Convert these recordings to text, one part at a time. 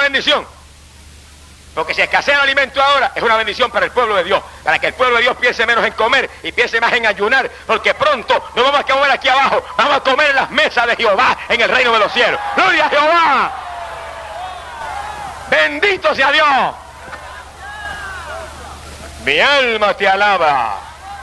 bendición. Porque si escasea el alimento ahora, es una bendición para el pueblo de Dios. Para que el pueblo de Dios piense menos en comer y piense más en ayunar. Porque pronto no vamos a comer aquí abajo, vamos a comer en las mesas de Jehová en el reino de los cielos. ¡Gloria a Jehová! ¡Bendito sea Dios! Mi alma te alaba.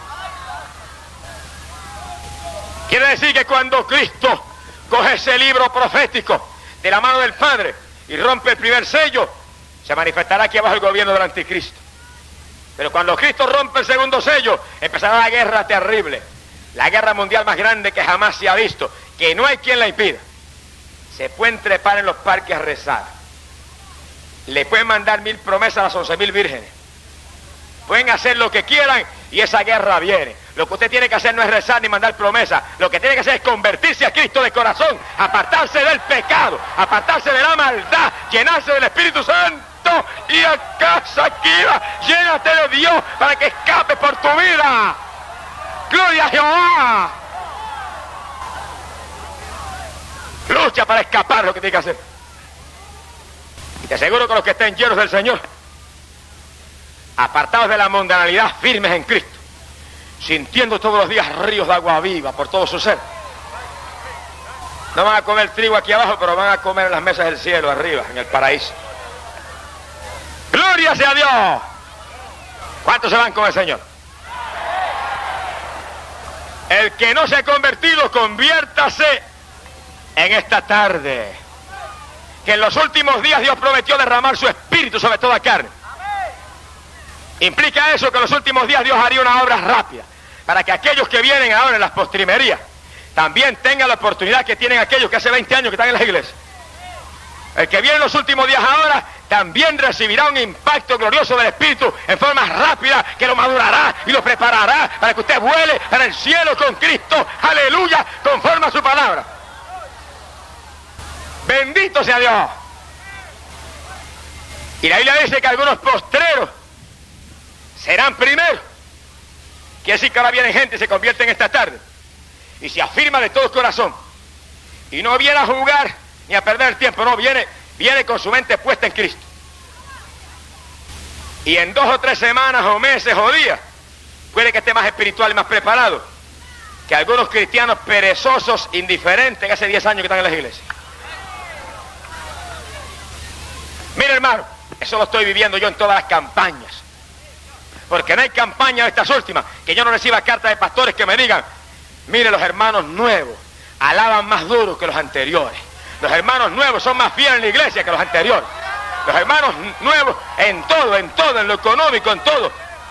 Quiere decir que cuando Cristo coge ese libro profético de la mano del Padre y rompe el primer sello, se manifestará aquí abajo el gobierno del anticristo. Pero cuando Cristo rompe el segundo sello, empezará la guerra terrible, la guerra mundial más grande que jamás se ha visto, que no hay quien la impida. Se pueden trepar en los parques a rezar, le pueden mandar 1000 promesas a las 11.000 vírgenes, pueden hacer lo que quieran y esa guerra viene. Lo que usted tiene que hacer no es rezar ni mandar promesas, lo que tiene que hacer es convertirse a Cristo de corazón, apartarse del pecado, apartarse de la maldad, llenarse del Espíritu Santo y a casa quiera, llénate de Dios para que escapes por tu vida. ¡Gloria a Jehová! Lucha para escapar, lo que tiene que hacer. Y te aseguro que los que estén llenos del Señor, apartados de la mundanalidad, firmes en Cristo, sintiendo todos los días ríos de agua viva por todo su ser, no van a comer trigo aquí abajo, pero van a comer en las mesas del cielo arriba, en el paraíso. ¡Gloria sea Dios! ¿Cuántos se van con el Señor? El que no se ha convertido, conviértase en esta tarde. Que en los últimos días Dios prometió derramar su espíritu sobre toda carne. Implica eso que en los últimos días Dios haría una obra rápida, para que aquellos que vienen ahora en las postrimerías también tengan la oportunidad que tienen aquellos que hace 20 años que están en las iglesias. El que viene en los últimos días ahora también recibirá un impacto glorioso del Espíritu en forma rápida que lo madurará y lo preparará para que usted vuele para el cielo con Cristo, aleluya, conforme a su palabra. Bendito sea Dios. Y la Biblia dice que algunos postreros serán primeros. Quiere decir que ahora viene gente y se convierte en esta tarde y se afirma de todo corazón y no viene a jugar ni a perder el tiempo, no, viene con su mente puesta en Cristo. Y en 2 o 3 semanas o meses o días puede que esté más espiritual y más preparado que algunos cristianos perezosos, indiferentes, que hace 10 años que están en las iglesias. Mire, hermano, eso lo estoy viviendo yo en todas las campañas, porque no hay campaña de estas últimas que yo no reciba cartas de pastores que me digan: mire, los hermanos nuevos alaban más duro que los anteriores. Los hermanos nuevos son más fieles en la iglesia que los anteriores. Los hermanos nuevos en todo, en lo económico, en todo,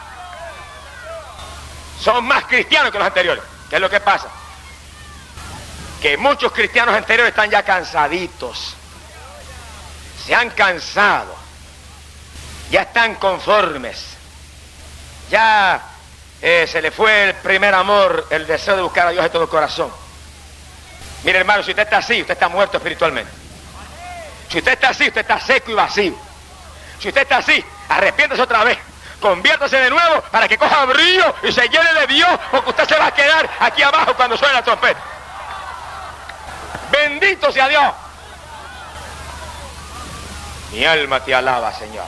son más cristianos que los anteriores. ¿Qué es lo que pasa? Que muchos cristianos anteriores están ya cansaditos. Se han cansado. Ya están conformes. Ya se le fue el primer amor, el deseo de buscar a Dios de todo corazón. Mire, hermano, si usted está así, usted está muerto espiritualmente. Si usted está así, usted está seco y vacío. Si usted está así, arrepiéntase otra vez. Conviértase de nuevo para que coja brillo y se llene de Dios, porque usted se va a quedar aquí abajo cuando suene la trompeta. Bendito sea Dios. Mi alma te alaba, Señor.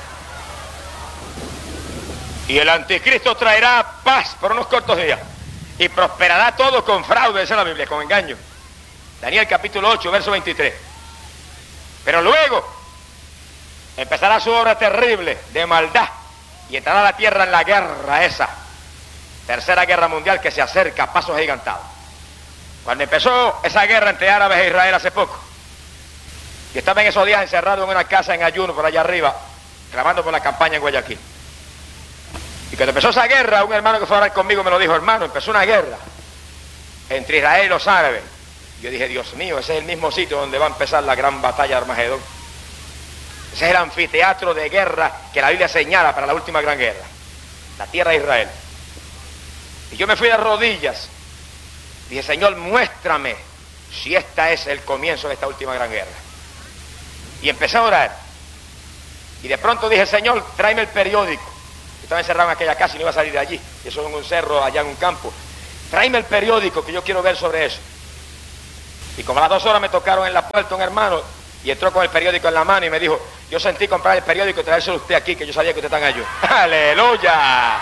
Y el anticristo traerá paz por unos cortos días y prosperará todo con fraude, dice la Biblia, con engaño. Daniel capítulo 8, verso 23. Pero luego empezará su obra terrible de maldad y entrará a la tierra en la guerra esa, tercera guerra mundial que se acerca a pasos agigantados. Cuando empezó esa guerra entre árabes e Israel hace poco, yo estaba en esos días encerrado en una casa en ayuno por allá arriba, clamando por la campaña en Guayaquil. Y cuando empezó esa guerra, un hermano que fue a orar conmigo me lo dijo: hermano, empezó una guerra entre Israel y los árabes. Yo dije: Dios mío, ese es el mismo sitio donde va a empezar la gran batalla de Armagedón. Ese es el anfiteatro de guerra que la Biblia señala para la última gran guerra, la tierra de Israel. Y yo me fui de rodillas. Dije: Señor, muéstrame si este es el comienzo de esta última gran guerra. Y empecé a orar. Y de pronto dije: Señor, tráeme el periódico. Yo estaba encerrado en aquella casa y no iba a salir de allí. Y eso en un cerro, allá en un campo. Tráeme el periódico que yo quiero ver sobre eso. Y como a las 2 horas me tocaron en la puerta un hermano Y entró con el periódico en la mano y me dijo, yo sentí comprar el periódico y traérselo a usted aquí, que yo sabía que usted está en ayuno. ¡Aleluya!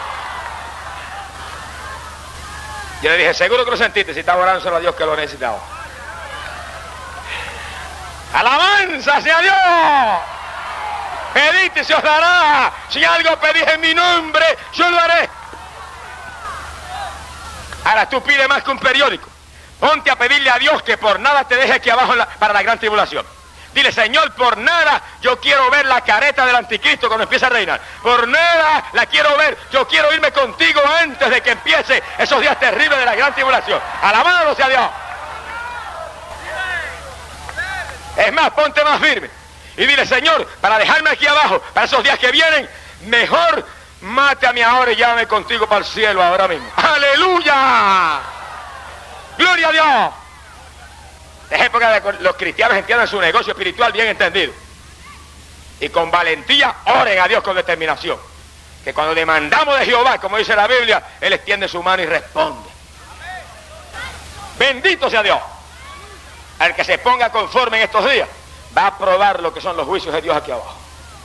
Yo le dije, seguro que lo sentiste, si estaba orándoselo a Dios que lo necesitaba. ¡Alabanza sea Dios! Pedid y se os dará. Si algo pedís en mi nombre, yo lo haré. Ahora tú pides más que un periódico. Ponte a pedirle a Dios que por nada te deje aquí abajo para la gran tribulación. Dile, Señor, por nada yo quiero ver la careta del anticristo cuando empiece a reinar. Por nada la quiero ver. Yo quiero irme contigo antes de que empiece esos días terribles de la gran tribulación. Alabado sea Dios. Es más, ponte más firme. Y dile, Señor, para dejarme aquí abajo, para esos días que vienen, mejor mátame ahora y llévame contigo para el cielo ahora mismo. ¡Aleluya! ¡Gloria a Dios! Es época de que los cristianos entiendan su negocio espiritual bien entendido. Y con valentía oren a Dios con determinación. Que cuando demandamos de Jehová, como dice la Biblia, Él extiende su mano y responde. Bendito sea Dios. Al que se ponga conforme en estos días, va a probar lo que son los juicios de Dios aquí abajo.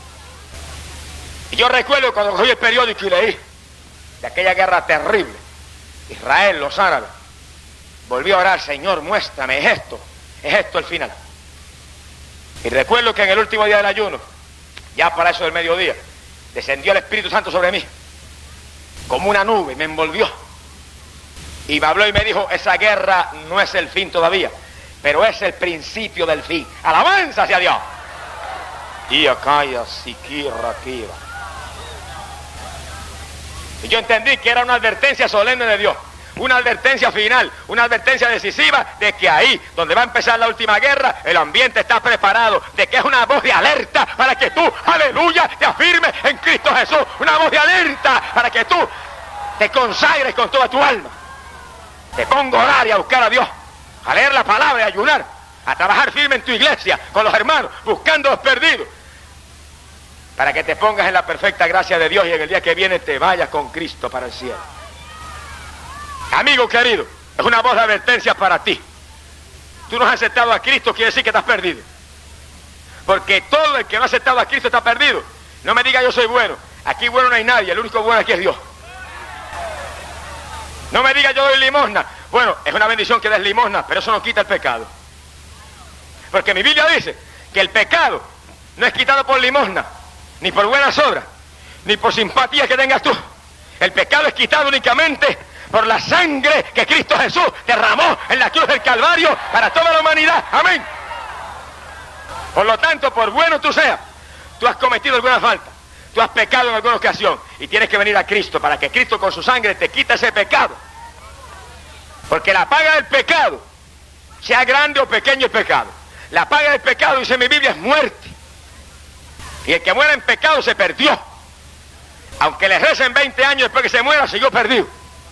Y yo recuerdo cuando cogí el periódico y leí de aquella guerra terrible, Israel, los árabes, volví a orar, Señor, muéstrame, es esto el final. Y recuerdo que en el último día del ayuno, ya para eso del mediodía, descendió el Espíritu Santo sobre mí, como una nube, me envolvió. Y me habló y me dijo, esa guerra no es el fin todavía, pero es el principio del fin. ¡Alabanza hacia Dios! Y acá y así, y yo entendí que era una advertencia solemne de Dios, una advertencia final, una advertencia decisiva de que ahí, donde va a empezar la última guerra, el ambiente está preparado, de que es una voz de alerta para que tú, aleluya, te afirmes en Cristo Jesús, una voz de alerta para que tú te consagres con toda tu alma, te pongo a orar y a buscar a Dios, a leer la palabra y a ayunar, a trabajar firme en tu iglesia, con los hermanos, buscando a los perdidos, para que te pongas en la perfecta gracia de Dios y en el día que viene te vayas con Cristo para el cielo. Amigo querido, es una voz de advertencia para ti. Tú no has aceptado a Cristo, quiere decir que estás perdido. Porque todo el que no ha aceptado a Cristo está perdido. No me diga yo soy bueno. Aquí bueno no hay nadie, el único bueno aquí es Dios. No me diga yo doy limosna. Bueno, es una bendición que des limosna, pero eso no quita el pecado. Porque mi Biblia dice que el pecado no es quitado por limosna, ni por buenas obras, ni por simpatía que tengas tú. El pecado es quitado únicamente por la sangre que Cristo Jesús derramó en la cruz del Calvario para toda la humanidad. Amén. Por lo tanto, por bueno tú seas, tú has cometido alguna falta, tú has pecado en alguna ocasión y tienes que venir a Cristo para que Cristo con su sangre te quite ese pecado. Porque la paga del pecado, sea grande o pequeño el pecado, la paga del pecado, dice mi Biblia, es muerte. Y el que muera en pecado se perdió. Aunque le recen 20 años después que se muera, siguió perdido.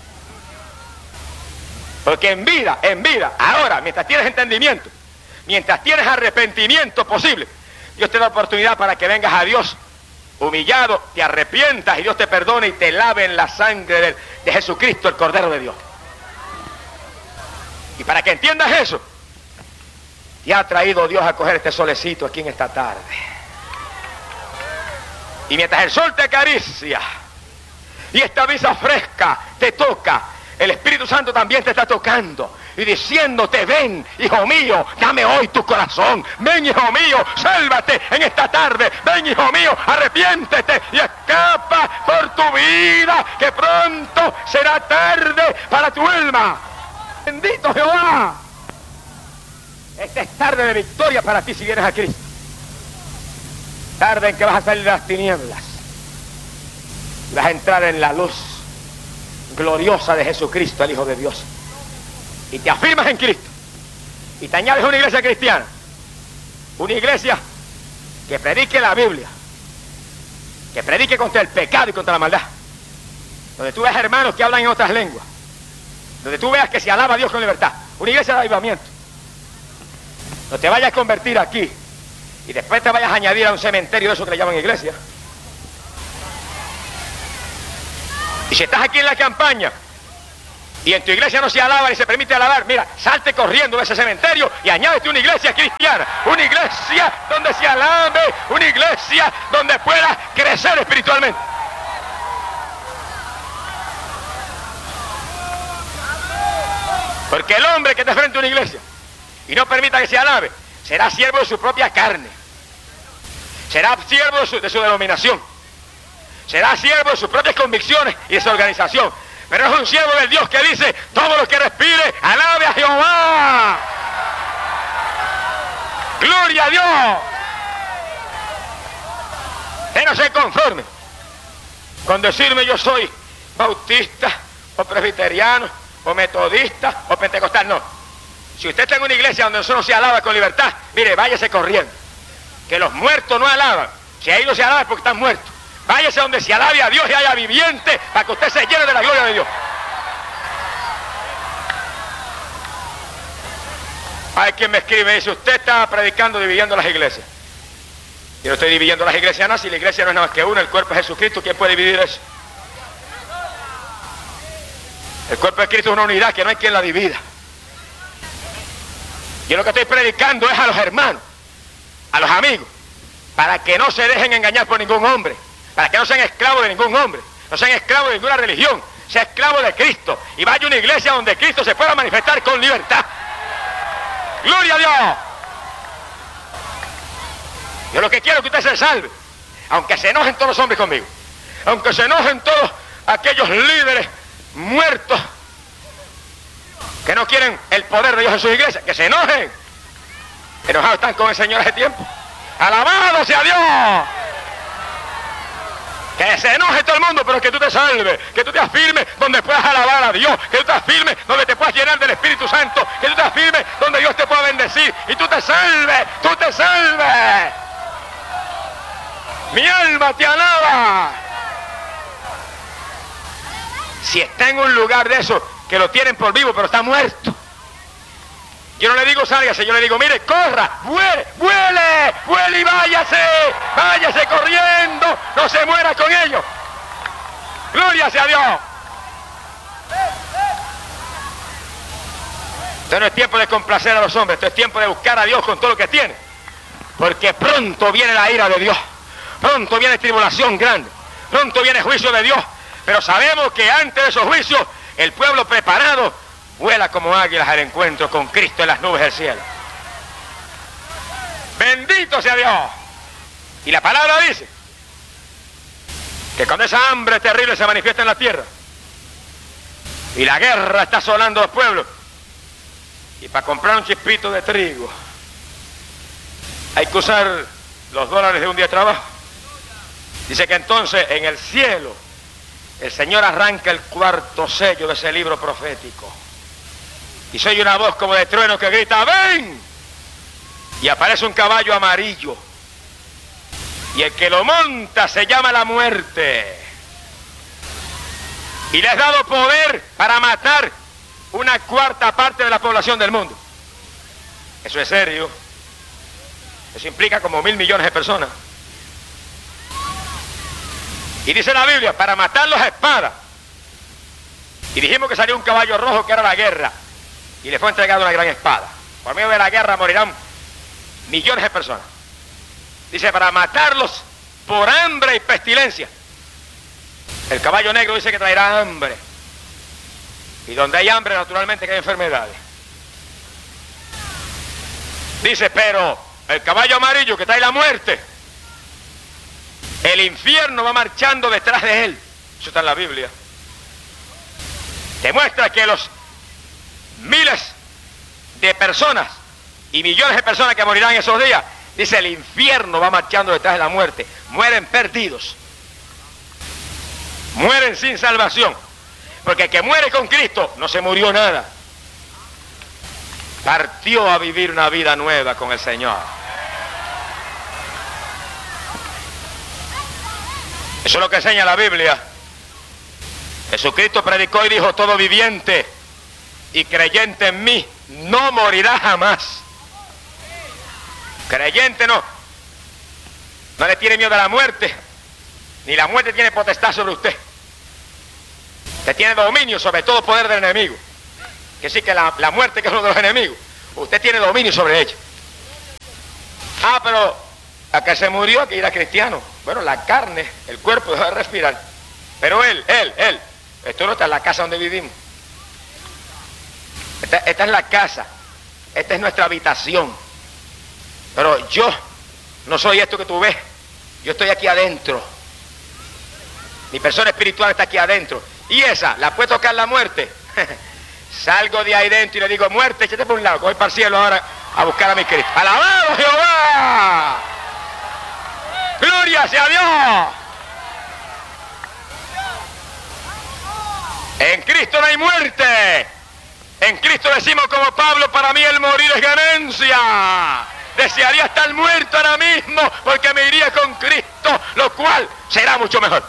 Porque en vida, ahora, mientras tienes entendimiento, mientras tienes arrepentimiento posible, Dios te da oportunidad para que vengas a Dios humillado, te arrepientas y Dios te perdone y te lave en la sangre de Jesucristo, el Cordero de Dios. Y para que entiendas eso, te ha traído Dios a coger este solecito aquí en esta tarde. Y mientras el sol te acaricia y esta brisa fresca te toca, el Espíritu Santo también te está tocando y diciéndote, ven, hijo mío, dame hoy tu corazón. Ven, hijo mío, sálvate en esta tarde. Ven, hijo mío, arrepiéntete y escapa por tu vida, que pronto será tarde para tu alma. Bendito Jehová. Esta es tarde de victoria para ti si vienes a Cristo. Tarde en que vas a salir de las tinieblas y vas a entrar en la luz gloriosa de Jesucristo, el Hijo de Dios. Y te afirmas en Cristo y te añades a una iglesia cristiana, una iglesia que predique la Biblia, que predique contra el pecado y contra la maldad, donde tú veas hermanos que hablan en otras lenguas, donde tú veas que se alaba a Dios con libertad, una iglesia de avivamiento. No te vayas a convertir aquí y después te vayas a añadir a un cementerio de eso que le llaman iglesia. Y si estás aquí en la campaña y en tu iglesia no se alaba ni se permite alabar, mira, salte corriendo de ese cementerio y añádete una iglesia cristiana, una iglesia donde se alabe, una iglesia donde puedas crecer espiritualmente. Porque el hombre que te frente a una iglesia y no permita que se alabe, será siervo de su propia carne, será siervo de su denominación, será siervo de sus propias convicciones y de su organización. Pero es un siervo del Dios que dice: todo lo que respire, alabe a Jehová. ¡Gloria a Dios! Usted no se conforme con decirme yo soy bautista, o presbiteriano, o metodista, o pentecostal. No. Si usted está en una iglesia donde eso no se alaba con libertad, mire, váyase corriendo. Que los muertos no alaban. Si ahí no se alaba es porque están muertos. Váyase donde se alabe a Dios y haya viviente para que usted se llene de la gloria de Dios. Hay quien me escribe y dice: usted está predicando dividiendo las iglesias. Yo no estoy dividiendo las iglesias, nada. Si la iglesia no es nada más que una, el cuerpo es Jesucristo, ¿quién puede dividir eso? El cuerpo de Cristo es una unidad que no hay quien la divida. Yo lo que estoy predicando es a los hermanos, a los amigos, para que no se dejen engañar por ningún hombre, para que no sean esclavos de ningún hombre, no sean esclavos de ninguna religión, sea esclavo de Cristo y vaya a una iglesia donde Cristo se pueda manifestar con libertad. ¡Gloria a Dios! Yo lo que quiero es que usted se salve, aunque se enojen todos los hombres conmigo, aunque se enojen todos aquellos líderes muertos que no quieren el poder de Dios en sus iglesias, que se enojen. Enojados están con el Señor hace tiempo. ¡Alabado sea Dios! Que se enoje todo el mundo, pero que tú te salves, que tú te afirmes donde puedas alabar a Dios, que tú te afirmes donde te puedas llenar del Espíritu Santo, que tú te afirmes donde Dios te pueda bendecir y tú te salves, tú te salves. Mi alma te alaba. Si está en un lugar de eso, que lo tienen por vivo, pero está muerto, yo no le digo sálgase, yo le digo: mire, corra, vuele, vuele, vuele y váyase, váyase corriendo, no se muera con ellos. Gloria sea a Dios. Esto no es tiempo de complacer a los hombres, esto es tiempo de buscar a Dios con todo lo que tiene, porque pronto viene la ira de Dios, pronto viene tribulación grande, pronto viene juicio de Dios, pero sabemos que antes de esos juicios, el pueblo preparado vuela como águilas al encuentro con Cristo en las nubes del cielo. Bendito sea Dios. Y la palabra dice que cuando esa hambre terrible se manifiesta en la tierra y la guerra está asolando a los pueblos, y para comprar un chispito de trigo hay que usar los dólares de un día de trabajo, dice que entonces en el cielo el Señor arranca el cuarto sello de ese libro profético. Y se oye una voz como de trueno que grita: ¡ven! Y aparece un caballo amarillo. Y el que lo monta se llama la muerte. Y le has dado poder para matar una cuarta parte de la población del mundo. Eso es serio. Eso implica como 1.000 millones de personas. Y dice la Biblia: para matarlos a espada. Y dijimos que salió un caballo rojo, que era la guerra, y le fue entregada una gran espada. Por medio de la guerra morirán millones de personas. Dice: para matarlos por hambre y pestilencia. El caballo negro dice que traerá hambre. Y donde hay hambre, naturalmente que hay enfermedades. Dice: pero el caballo amarillo que trae la muerte, el infierno va marchando detrás de él. Eso está en la Biblia. Demuestra que los miles de personas y millones de personas que morirán esos días, dice, el infierno va marchando detrás de la muerte. Mueren perdidos. Mueren sin salvación. Porque el que muere con Cristo no se murió nada. Partió a vivir una vida nueva con el Señor. Eso es lo que enseña la Biblia. Jesucristo predicó y dijo: todo viviente y creyente en mí no morirá jamás. Creyente no le tiene miedo a la muerte, ni la muerte tiene potestad sobre usted. Usted tiene dominio sobre todo poder del enemigo. Que sí que la muerte, que es uno de los enemigos, usted tiene dominio sobre ella. Ah, pero acá se murió, que era cristiano. Bueno, la carne, el cuerpo dejó de respirar. Pero él, esto no está en la casa donde vivimos. Esta es la casa, esta es nuestra habitación. Pero yo no soy esto que tú ves. Yo estoy aquí adentro. Mi persona espiritual está aquí adentro. Y esa, ¿la puede tocar la muerte? Salgo de ahí dentro y le digo, muerte, échate por un lado, que voy para el cielo ahora a buscar a mi Cristo. ¡Alabado Jehová! ¡Gloria sea Dios! En Cristo no hay muerte. En Cristo decimos como Pablo, para mí el morir es ganancia. Desearía estar muerto ahora mismo porque me iría con Cristo, lo cual será mucho mejor.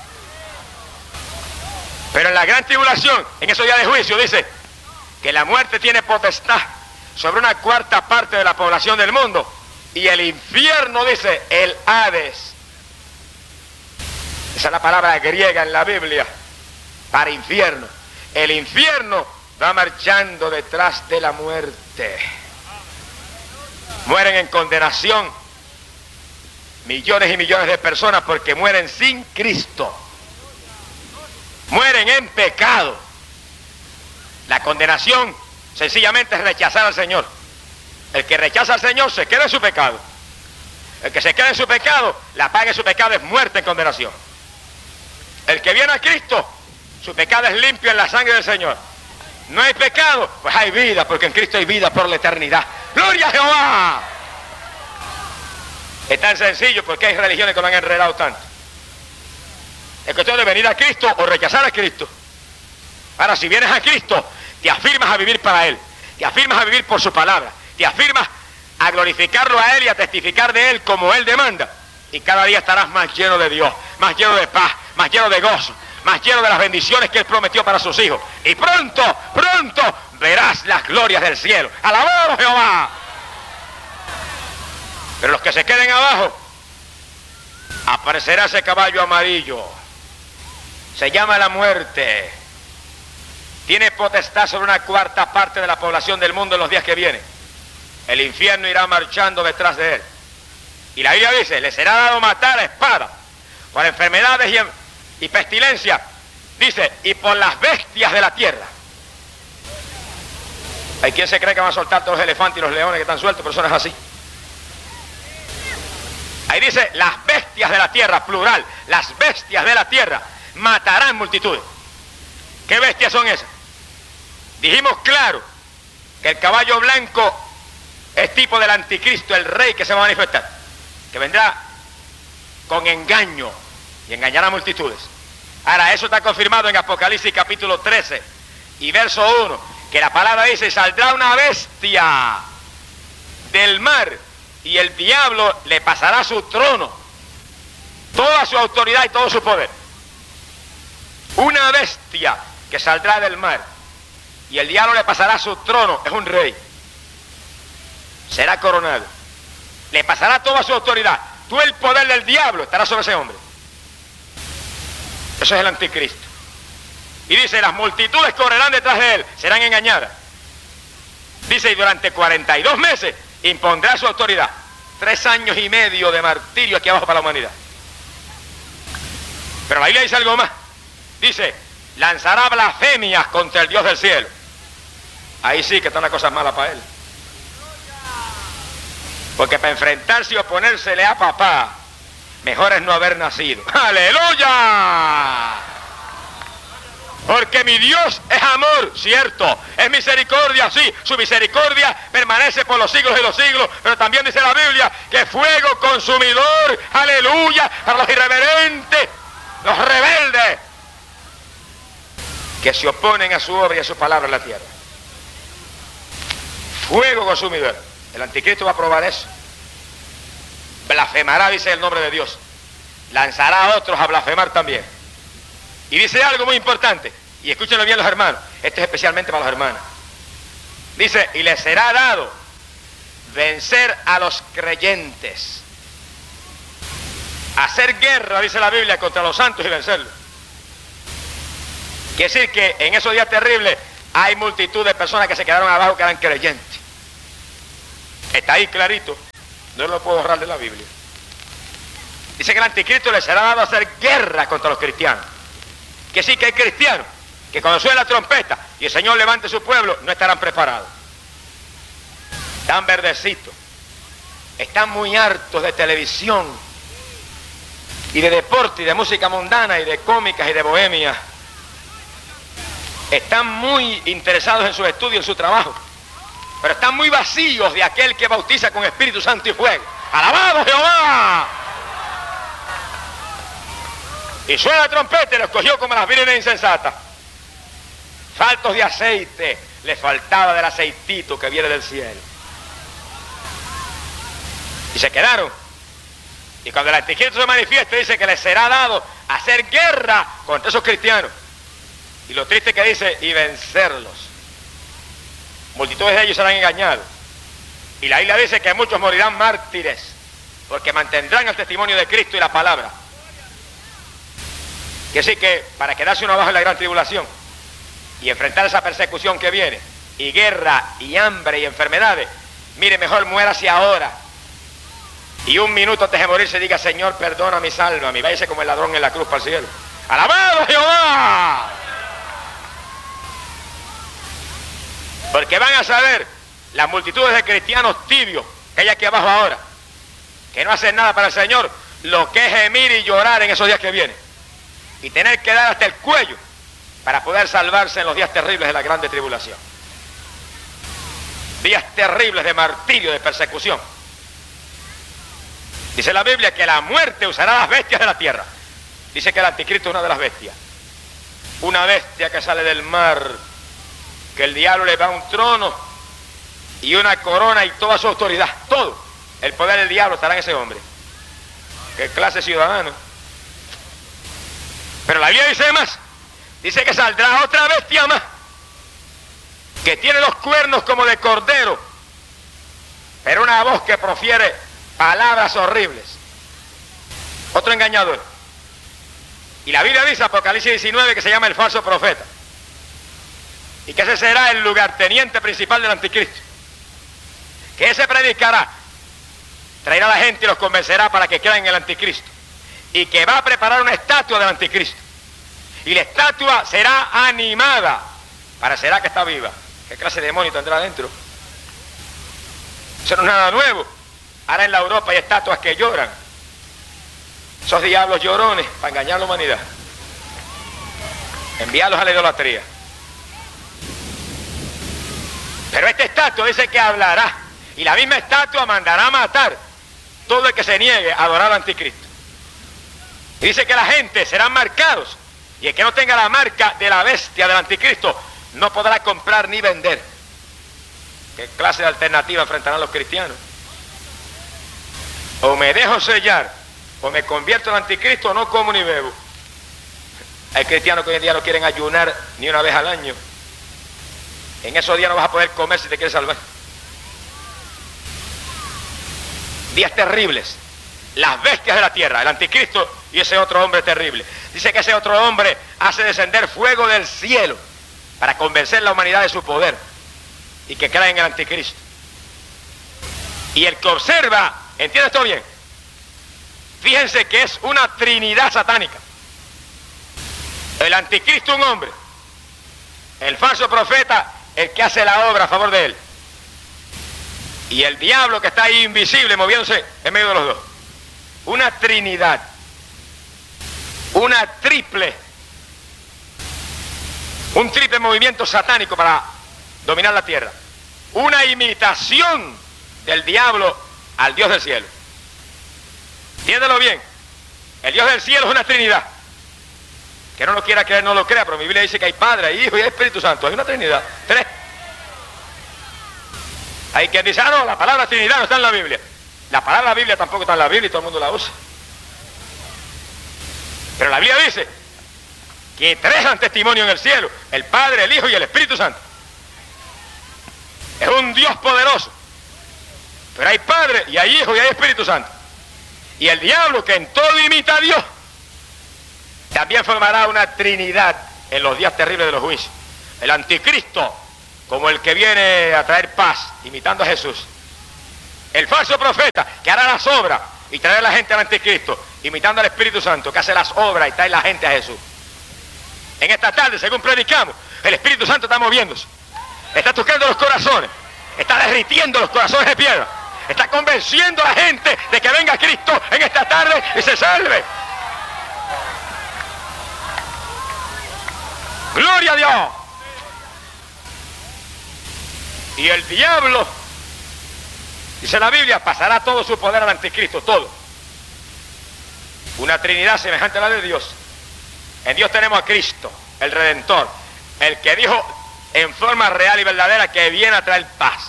Pero en la gran tribulación, en esos días de juicio, dice que la muerte tiene potestad sobre una cuarta parte de la población del mundo. Y el infierno, dice, el Hades. Esa es la palabra griega en la Biblia para infierno. El infierno va marchando detrás de la muerte. Mueren en condenación millones y millones de personas porque mueren sin Cristo. Mueren en pecado. La condenación sencillamente es rechazar al Señor. El que rechaza al Señor se queda en su pecado. El que se queda en su pecado, la paga de su pecado es muerte en condenación. El que viene a Cristo, su pecado es limpio en la sangre del Señor. No hay pecado, pues hay vida, porque en Cristo hay vida por la eternidad. ¡Gloria a Jehová! Es tan sencillo porque hay religiones que lo han enredado tanto. Es cuestión de venir a Cristo o rechazar a Cristo. Ahora, si vienes a Cristo, te afirmas a vivir para Él, te afirmas a vivir por su palabra, te afirmas a glorificarlo a Él y a testificar de Él como Él demanda. Y cada día estarás más lleno de Dios, más lleno de paz, más lleno de gozo, más lleno de las bendiciones que Él prometió para sus hijos. Y pronto, pronto verás las glorias del cielo. ¡Alabado Jehová! Pero los que se queden abajo, aparecerá ese caballo amarillo. Se llama la muerte. Tiene potestad sobre una cuarta parte de la población del mundo en los días que vienen. El infierno irá marchando detrás de él. Y la Biblia dice, le será dado matar a espada, por enfermedades y pestilencia. Dice, y por las bestias de la tierra. Hay quien se cree que va a soltar todos los elefantes y los leones que están sueltos, pero eso no es así. Ahí dice, las bestias de la tierra, plural, las bestias de la tierra matarán multitudes. ¿Qué bestias son esas? Dijimos claro que el caballo blanco es tipo del anticristo, el rey que se va a manifestar, que vendrá con engaño y engañará a multitudes. Ahora, eso está confirmado en Apocalipsis capítulo 13 y verso 1, que la palabra dice, saldrá una bestia del mar y el diablo le pasará su trono, toda su autoridad y todo su poder. Una bestia que saldrá del mar y el diablo le pasará su trono, es un rey. Será coronado. Le pasará toda su autoridad. Todo el poder del diablo estará sobre ese hombre. Eso es el anticristo. Y dice, las multitudes correrán detrás de él, serán engañadas. Dice, y durante 42 meses impondrá su autoridad. 3 años y medio de martirio aquí abajo para la humanidad. Pero la Biblia dice algo más. Dice, lanzará blasfemias contra el Dios del cielo. Ahí sí que están las cosas malas para él. Porque para enfrentarse y oponérsele a papá, mejor es no haber nacido. ¡Aleluya! Porque mi Dios es amor, cierto, es misericordia, sí, su misericordia permanece por los siglos de los siglos, pero también dice la Biblia que fuego consumidor, aleluya, para los irreverentes, los rebeldes, que se oponen a su obra y a su palabra en la tierra. Fuego consumidor. El anticristo va a probar eso. Blasfemará, dice el nombre de Dios. Lanzará a otros a blasfemar también. Y dice algo muy importante, y escúchenlo bien los hermanos, esto es especialmente para los hermanos. Dice, y les será dado vencer a los creyentes. Hacer guerra, dice la Biblia, contra los santos y vencerlos. Quiere decir que en esos días terribles hay multitud de personas que se quedaron abajo que eran creyentes. Está ahí clarito, no lo puedo borrar de la Biblia. Dice que el anticristo le será dado a hacer guerra contra los cristianos. Que sí, que hay cristianos que cuando suene la trompeta y el Señor levante su pueblo, no estarán preparados. Están verdecitos, están muy hartos de televisión y de deporte y de música mundana y de cómicas y de bohemia. Están muy interesados en sus estudios, en su trabajo, pero están muy vacíos de aquel que bautiza con Espíritu Santo y fuego. ¡Alabado Jehová! Y suena la trompeta y los cogió como las vírgenes insensatas. Faltos de aceite, les faltaba del aceitito que viene del cielo. Y se quedaron. Y cuando el anticristo se manifieste, dice que les será dado hacer guerra contra esos cristianos. Y lo triste que dice, y vencerlos. Multitudes de ellos serán engañados. Y la Biblia dice que muchos morirán mártires, porque mantendrán el testimonio de Cristo y la palabra. Quiere decir que para quedarse uno abajo en la gran tribulación y enfrentar esa persecución que viene, y guerra, y hambre, y enfermedades, mire, mejor muérase ahora. Y un minuto antes de morirse diga, Señor, perdona mi alma, y váyase como el ladrón en la cruz para el cielo. ¡Alabado Jehová! Porque van a saber las multitudes de cristianos tibios que hay aquí abajo ahora, que no hacen nada para el Señor, lo que es gemir y llorar en esos días que vienen. Y tener que dar hasta el cuello para poder salvarse en los días terribles de la grande tribulación. Días terribles de martirio, de persecución. Dice la Biblia que la muerte usará las bestias de la tierra. Dice que el anticristo es una de las bestias. Una bestia que sale del mar, que el diablo le da un trono y una corona y toda su autoridad. Todo el poder del diablo estará en ese hombre. ¿Qué clase de ciudadano? Pero la Biblia dice más. Dice que saldrá otra bestia más, que tiene los cuernos como de cordero, pero una voz que profiere palabras horribles. Otro engañador. Y la Biblia dice, Apocalipsis 19, que se llama el falso profeta. Y que ese será el lugarteniente principal del anticristo. Que ese predicará, traerá a la gente y los convencerá para que crean en el anticristo. Y que va a preparar una estatua del anticristo. Y la estatua será animada. Parecerá que está viva. ¿Qué clase de demonio tendrá adentro? Eso no es nada nuevo. Ahora en la Europa hay estatuas que lloran. Esos diablos llorones para engañar a la humanidad. Enviarlos a la idolatría. Pero esta estatua dice que hablará. Y la misma estatua mandará a matar todo el que se niegue a adorar al anticristo. Y dice que la gente serán marcados. Y el que no tenga la marca de la bestia del anticristo no podrá comprar ni vender. ¿Qué clase de alternativa enfrentarán los cristianos? O me dejo sellar, o me convierto en anticristo, o no como ni bebo. Hay cristianos que hoy en día no quieren ayunar ni una vez al año. En esos días no vas a poder comer si te quieres salvar. Días terribles. Las bestias de la tierra, el anticristo y ese otro hombre terrible. Dice que ese otro hombre hace descender fuego del cielo para convencer a la humanidad de su poder y que crea en el anticristo. Y el que observa, ¿entiende esto bien? Fíjense que es una trinidad satánica. El anticristo un hombre, el falso profeta el que hace la obra a favor de él, y el diablo que está ahí invisible moviéndose en medio de los dos. Una trinidad, un triple movimiento satánico para dominar la tierra. Una imitación del diablo al Dios del cielo. Entiéndelo bien. El Dios del cielo es una trinidad. Que no lo quiera creer, no lo crea, pero mi Biblia dice que hay Padre, hay Hijo y hay Espíritu Santo. Hay una trinidad. Tres. Hay quien dice, no, la palabra trinidad no está en la Biblia. La palabra Biblia tampoco está en la Biblia y todo el mundo la usa. Pero la Biblia dice que tres dan testimonio en el cielo: el Padre, el Hijo y el Espíritu Santo. Es un Dios poderoso. Pero hay Padre y hay Hijo y hay Espíritu Santo. Y el diablo, que en todo imita a Dios, también formará una trinidad en los días terribles de los juicios. El anticristo, como el que viene a traer paz, imitando a Jesús. El falso profeta, que hará las obras y traerá a la gente al anticristo, imitando al Espíritu Santo, que hace las obras y trae a la gente a Jesús. En esta tarde, según predicamos, el Espíritu Santo está moviéndose. Está tocando los corazones. Está derritiendo los corazones de piedra. Está convenciendo a la gente de que venga Cristo en esta tarde y se salve. ¡Gloria a Dios! Y el diablo, dice la Biblia, pasará todo su poder al anticristo, todo. Una Trinidad semejante a la de Dios. En Dios tenemos a Cristo, el Redentor, el que dijo en forma real y verdadera que viene a traer paz.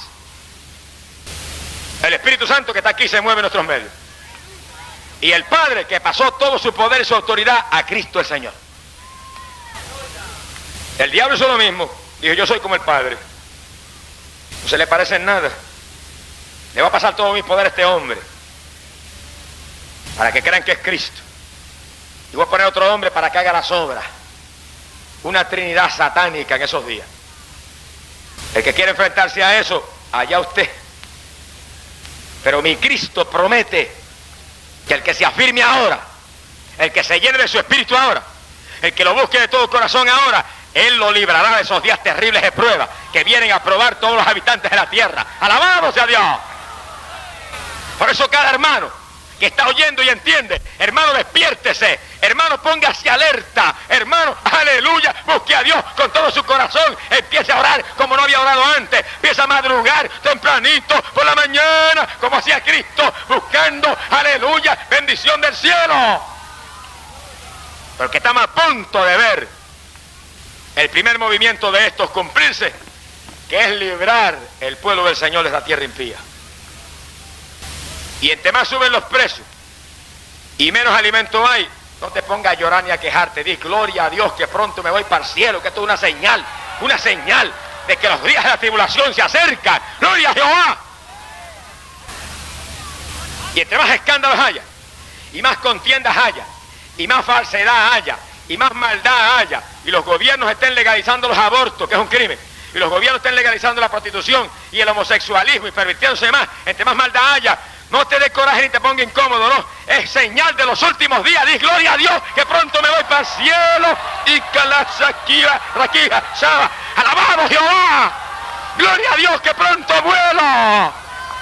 El Espíritu Santo que está aquí se mueve en nuestros medios. Y el Padre que pasó todo su poder y su autoridad a Cristo el Señor. El diablo hizo lo mismo. Dijo, yo soy como el Padre. No se le parece en nada. Le va a pasar todo mi poder a este hombre. Para que crean que es Cristo. Y voy a poner otro hombre para que haga las obras. Una trinidad satánica en esos días. El que quiere enfrentarse a eso, allá usted. Pero mi Cristo promete que el que se afirme ahora, el que se llene de su espíritu ahora, el que lo busque de todo corazón ahora, Él lo librará de esos días terribles de prueba que vienen a probar todos los habitantes de la tierra. ¡Alabado sea Dios! Por eso cada hermano que está oyendo y entiende, hermano, despiértese, hermano, póngase alerta, hermano, aleluya, busque a Dios con todo su corazón, empiece a orar como no había orado antes, empieza a madrugar tempranito por la mañana, como hacía Cristo, buscando, aleluya, bendición del cielo. Porque estamos a punto de ver el primer movimiento de estos cumplirse, que es librar el pueblo del Señor de esa tierra impía. Y entre más suben los precios y menos alimento hay, no te pongas a llorar ni a quejarte. Di gloria a Dios que pronto me voy para el cielo, que esto es una señal de que los días de la tribulación se acercan. ¡Gloria a Jehová! Y entre más escándalos haya, y más contiendas haya, y más falsedad haya, y más maldad haya, y los gobiernos estén legalizando los abortos, que es un crimen, y los gobiernos estén legalizando la prostitución y el homosexualismo y pervirtiéndose más, entre más maldad haya, no te dé coraje ni te ponga incómodo, no. Es señal de los últimos días. Di gloria a Dios que pronto me voy para el cielo. Y calazaquira, raquija, shaba. ¡Alabado Jehová! ¡Gloria a Dios que pronto vuelo!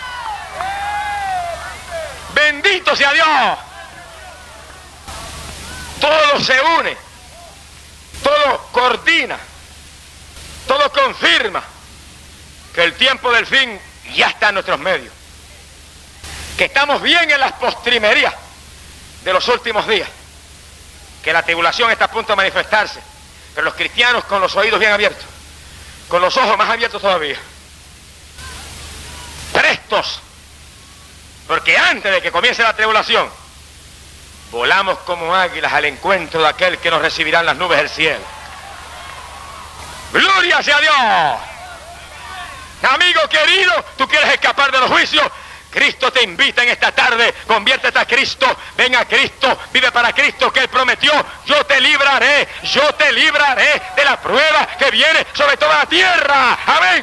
¡Bendito sea Dios! Todo se une. Todo coordina. Todo confirma que el tiempo del fin ya está en nuestros medios. Que estamos bien en las postrimerías de los últimos días, que la tribulación está a punto de manifestarse, pero los cristianos con los oídos bien abiertos, con los ojos más abiertos todavía, prestos, porque antes de que comience la tribulación, volamos como águilas al encuentro de aquel que nos recibirá en las nubes del cielo. ¡Gloria sea Dios! Amigo querido, ¿tú quieres escapar de los juicios? Cristo te invita en esta tarde, conviértete a Cristo, ven a Cristo, vive para Cristo, que Él prometió, yo te libraré de la prueba que viene sobre toda la tierra. Amén.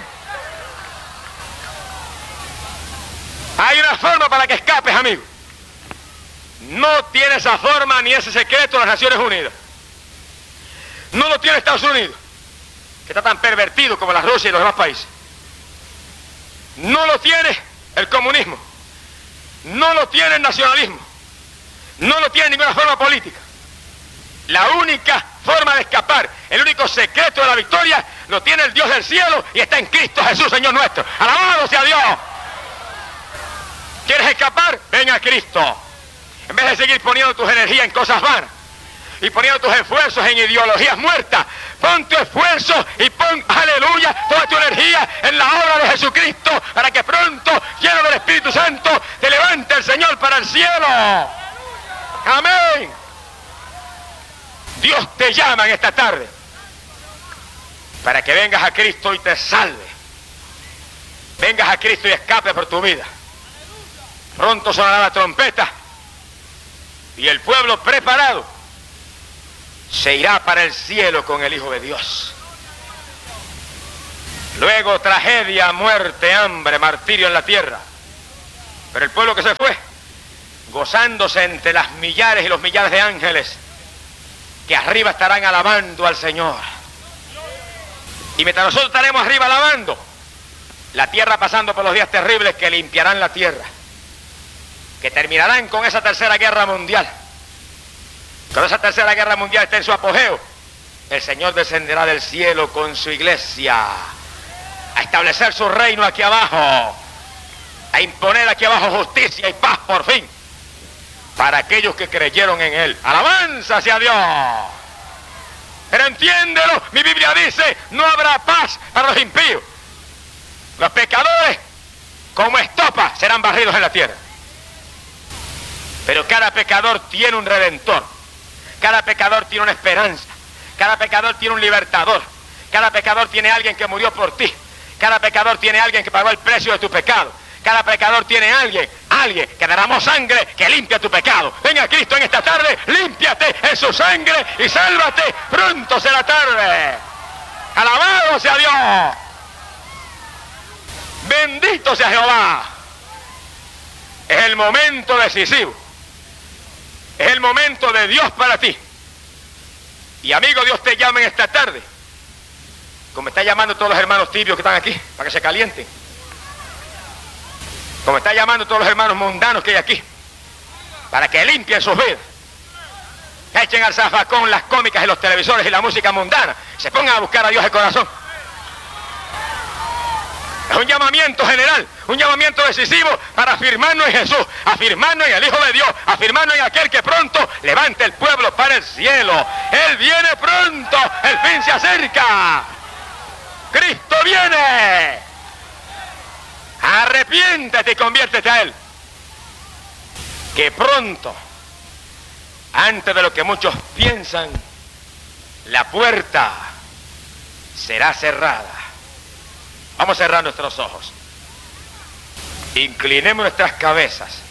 Hay una forma para que escapes, amigo. No tiene esa forma ni ese secreto de las Naciones Unidas. No lo tiene Estados Unidos, que está tan pervertido como la Rusia y los demás países. No lo tiene el comunismo, no lo tiene el nacionalismo, no lo tiene ninguna forma política. La única forma de escapar, el único secreto de la victoria, lo tiene el Dios del cielo y está en Cristo Jesús, Señor nuestro. ¡Alabado sea Dios! ¿Quieres escapar? Ven a Cristo. En vez de seguir poniendo tus energías en cosas vanas y poniendo tus esfuerzos en ideologías muertas, pon tu esfuerzo y pon, aleluya, toda tu energía en la obra de Jesucristo, para que pronto, lleno del Espíritu Santo, te levante el Señor para el cielo. Amén. Dios te llama en esta tarde para que vengas a Cristo y te salve. Vengas a Cristo y escape por tu vida. Pronto sonará la trompeta y el pueblo preparado se irá para el cielo con el Hijo de Dios. Luego tragedia, muerte, hambre, martirio en la tierra. Pero el pueblo que se fue, gozándose entre las millares y los millares de ángeles, que arriba estarán alabando al Señor. Y mientras nosotros estaremos arriba alabando, la tierra pasando por los días terribles que limpiarán la tierra, que terminarán con esa tercera guerra mundial. Cuando esa tercera guerra mundial esté en su apogeo, el Señor descenderá del cielo con su iglesia a establecer su reino aquí abajo, a imponer aquí abajo justicia y paz por fin para aquellos que creyeron en Él. ¡Alabanza sea Dios! Pero entiéndelo, mi Biblia dice, no habrá paz para los impíos. Los pecadores, como estopa, serán barridos en la tierra. Pero cada pecador tiene un redentor. Cada pecador tiene una esperanza. Cada pecador tiene un libertador. Cada pecador tiene alguien que murió por ti. Cada pecador tiene alguien que pagó el precio de tu pecado. Cada pecador tiene alguien que derramó sangre que limpia tu pecado. Ven a Cristo en esta tarde, límpiate en su sangre y sálvate. Pronto será tarde. Alabado sea Dios. Bendito sea Jehová. Es el momento decisivo. Es el momento de Dios para ti. Y amigo, Dios te llama en esta tarde, como está llamando a todos los hermanos tibios que están aquí, para que se calienten. Como está llamando a todos los hermanos mundanos que hay aquí, para que limpien sus vidas. Que echen al zafacón las cómicas y los televisores y la música mundana. Se pongan a buscar a Dios de corazón. Es un llamamiento general, un llamamiento decisivo para afirmarnos en Jesús, afirmarnos en el Hijo de Dios, afirmarnos en aquel que pronto levante el pueblo para el cielo. Él viene pronto, el fin se acerca. Cristo viene. Arrepiéntete y conviértete a Él. Que pronto, antes de lo que muchos piensan, la puerta será cerrada. Vamos a cerrar nuestros ojos. Inclinemos nuestras cabezas.